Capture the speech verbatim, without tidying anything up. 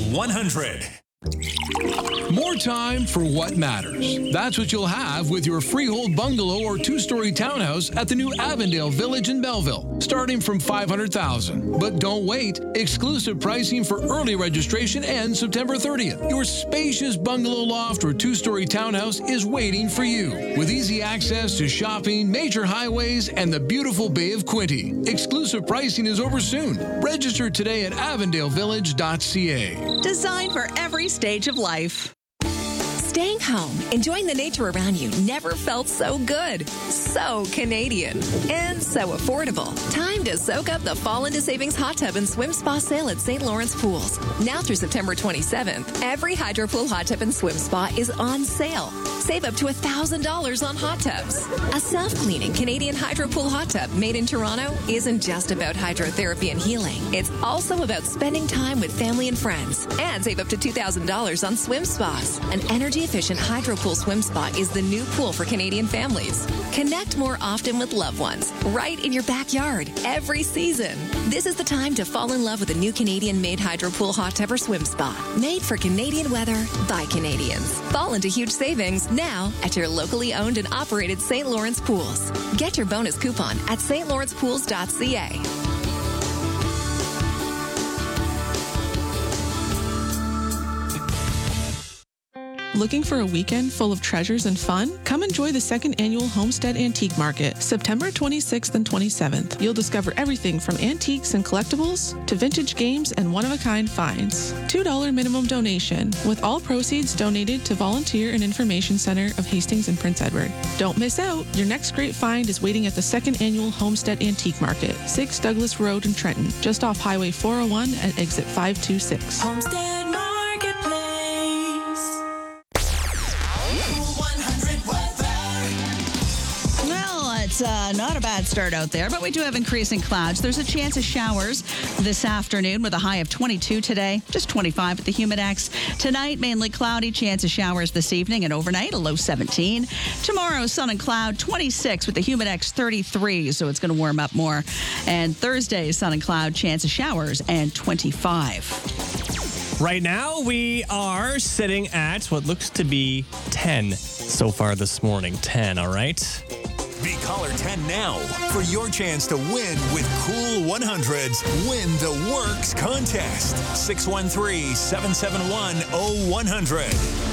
one hundred. More time for what matters. That's what you'll have with your freehold bungalow or two-story townhouse at the new Avondale Village in Belleville, starting from five hundred thousand dollars. But don't wait. Exclusive pricing for early registration ends September thirtieth. Your spacious bungalow loft or two-story townhouse is waiting for you, with easy access to shopping, major highways, and the beautiful Bay of Quinte. Exclusive pricing is over soon. Register today at avondale village dot c a. Designed for every stage of life. Staying home, enjoying the nature around you never felt so good. So Canadian. And so affordable. Time to soak up the Fall into Savings Hot Tub and Swim Spa sale at Saint Lawrence Pools. Now through September twenty-seventh, every Hydropool Hot Tub and Swim Spa is on sale. Save up to one thousand dollars on hot tubs. A self-cleaning Canadian Hydropool hot tub made in Toronto isn't just about hydrotherapy and healing. It's also about spending time with family and friends. And save up to two thousand dollars on swim spas. An energy-efficient Hydropool Swim Spa is the new pool for Canadian families. Connect more often with loved ones, right in your backyard, every season. This is the time to fall in love with a new Canadian-made Hydropool hot tub or swim spa. Made for Canadian weather by Canadians. Fall into huge savings now at your locally owned and operated Saint Lawrence Pools. Get your bonus coupon at s t lawrence pools dot c a. Looking for a weekend full of treasures and fun? Come enjoy the second annual Homestead Antique Market, September twenty-sixth and twenty-seventh. You'll discover everything from antiques and collectibles to vintage games and one-of-a-kind finds. two dollars minimum donation, with all proceeds donated to Volunteer and Information Center of Hastings and Prince Edward. Don't miss out. Your next great find is waiting at the second annual Homestead Antique Market, six Douglas Road in Trenton, just off Highway four oh one at exit five two six. Homestead Marketplace. It's uh, not a bad start out there, but we do have increasing clouds. There's a chance of showers this afternoon with a high of twenty-two today, just twenty-five at the Humidex. Tonight, mainly cloudy, chance of showers this evening, and overnight, a low seventeen. Tomorrow, sun and cloud, twenty-six with the Humidex thirty-three, so it's going to warm up more. And Thursday, sun and cloud, chance of showers, and twenty-five. Right now, we are sitting at what looks to be ten so far this morning. ten, all right? Be caller ten now for your chance to win with Cool one hundred's Win the Works contest. six one three, seven seven one, oh one hundred.